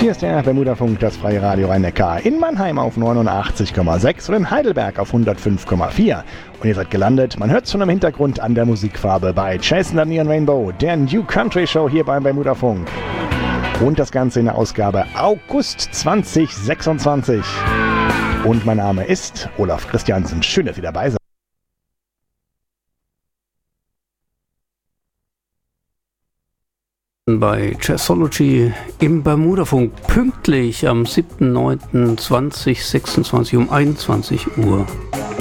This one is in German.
Hier ist der Bermudafunk, das freie Radio Rhein-Neckar, in Mannheim auf 89,6 und in Heidelberg auf 105,4. Und ihr seid gelandet, man hört es schon im Hintergrund an der Musikfarbe, bei Chasing the Neon Rainbow, der New Country Show hier beim Bermudafunk. Und das Ganze in der Ausgabe August 2026. Und mein Name ist Olaf Christiansen. Schön, dass ihr dabei seid. Bei Jazzology im Bermudafunk pünktlich am 7.9.2026 um 21 Uhr.